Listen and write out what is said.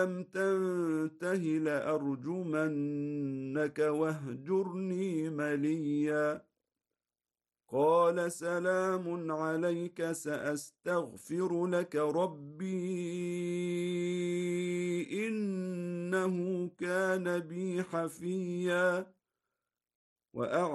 لم تنته لأرجمنك واهجرني مليا. قال سلام عليك سأستغفر لك ربي إنه كان بي حفيا.